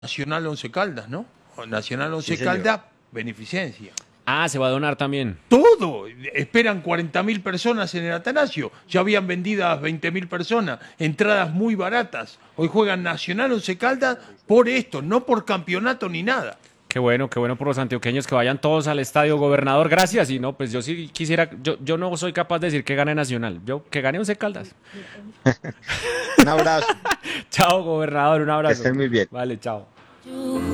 Nacional Once Caldas, ¿no? O Nacional Once señor. Caldas, beneficencia. Ah, se va a donar también. Todo. Esperan 40.000 personas en el Atanasio. Ya habían vendidas 20.000 personas. Entradas muy baratas. Hoy juegan Nacional Once Caldas por esto, no por campeonato ni nada. Qué bueno por los antioqueños que vayan todos al estadio, gobernador. Gracias. Y no, pues yo sí quisiera, yo no soy capaz de decir que gane Nacional. Yo que gane Once Caldas. Un abrazo. Chao, gobernador, un abrazo. Que estén muy bien. Vale, chao.